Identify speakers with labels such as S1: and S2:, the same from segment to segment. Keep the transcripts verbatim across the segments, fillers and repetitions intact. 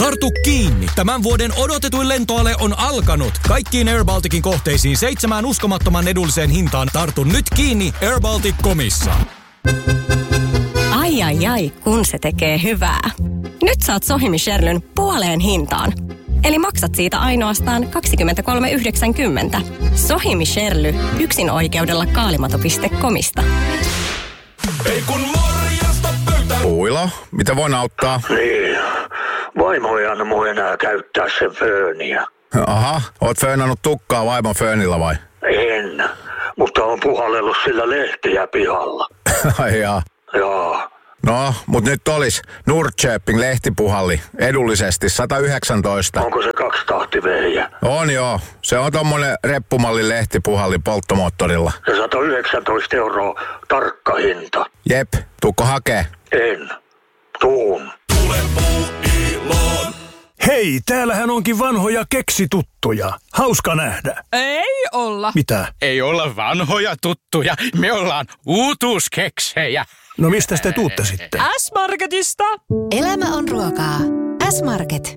S1: Tartu kiinni. Tämän vuoden odotetuin lentoale on alkanut. Kaikkiin Air Balticin kohteisiin seitsemään uskomattoman edulliseen hintaan. Tartu nyt kiinni air baltic piste comissa.
S2: Ai ai ai, kun se tekee hyvää. Nyt saat Sohimi Sherlyn puoleen hintaan. Eli maksat siitä ainoastaan kaksikymmentäkolme yhdeksänkymmentä. Sohimi Sherly, yksin oikeudella kaalimato piste comista.
S3: Ei kun morjesta pöytään.
S4: Puilo, mitä voin auttaa?
S5: Niin, vaimo ei anna mun enää käyttää sen fööniä.
S4: Aha, oot föönannut tukkaa vaimon föönillä vai?
S5: En, mutta on puhallellut sillä lehtiä pihalla.
S4: Ai jaa.
S5: Joo.
S4: No, mut nyt olis Nordköping lehtipuhalli edullisesti sata yhdeksäntoista.
S5: Onko se kaksitahtivehjä?
S4: On joo, se on tommonen reppumallin lehtipuhalli polttomoottorilla.
S5: Se sata yhdeksäntoista euroa tarkka hinta.
S4: Jep, tuukko hakee?
S5: En. Tuun.
S3: Tule Puuiloon.
S6: Hei, täällähän onkin vanhoja keksituttuja. Hauska nähdä.
S7: Ei olla.
S6: Mitä?
S8: Ei olla vanhoja tuttuja. Me ollaan uutuuskeksejä.
S6: No mistä te tuutte sitten?
S7: S-Marketista.
S9: Elämä on ruokaa. S-Market.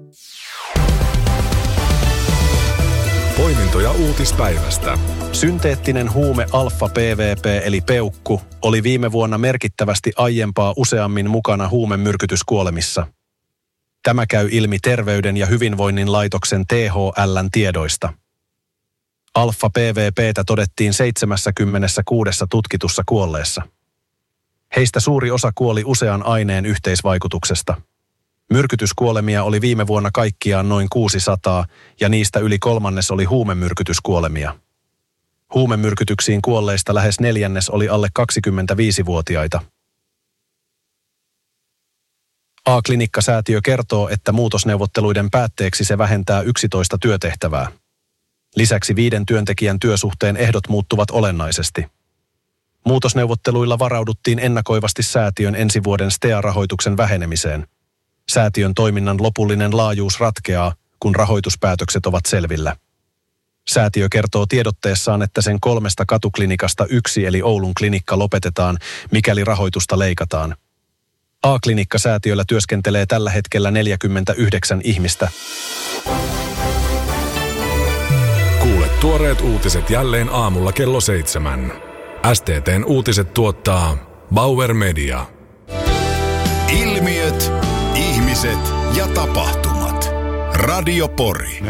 S10: Poimintoja uutispäivästä.
S11: Synteettinen huume alfa-P V P eli peukku oli viime vuonna merkittävästi aiempaa useammin mukana huumemyrkytyskuolemissa. Tämä käy ilmi Terveyden ja hyvinvoinnin laitoksen T H L:n tiedoista. Alfa-P V P:tä todettiin seitsemänkymmentäkuusi tutkitussa kuolleessa. Heistä suuri osa kuoli usean aineen yhteisvaikutuksesta. Myrkytyskuolemia oli viime vuonna kaikkiaan noin kuusisataa ja niistä yli kolmannes oli huumemyrkytyskuolemia. Huumemyrkytyksiin kuolleista lähes neljännes oli alle kaksikymmentäviisivuotiaita. A-klinikkasäätiö kertoo, että muutosneuvotteluiden päätteeksi se vähentää yksitoista työtehtävää. Lisäksi viiden työntekijän työsuhteen ehdot muuttuvat olennaisesti. Muutosneuvotteluilla varauduttiin ennakoivasti säätiön ensi vuoden S T E A-rahoituksen vähenemiseen. Säätiön toiminnan lopullinen laajuus ratkeaa, kun rahoituspäätökset ovat selvillä. Säätiö kertoo tiedotteessaan, että sen kolmesta katuklinikasta yksi eli Oulun klinikka lopetetaan, mikäli rahoitusta leikataan. A-klinikkasäätiöllä työskentelee tällä hetkellä neljäkymmentäyhdeksän ihmistä.
S10: Kuule tuoreet uutiset jälleen aamulla kello seitsemän. S T T:n uutiset tuottaa Bauer Media.
S3: Ilmiöt, ihmiset ja tapahtumat. Radio Pori.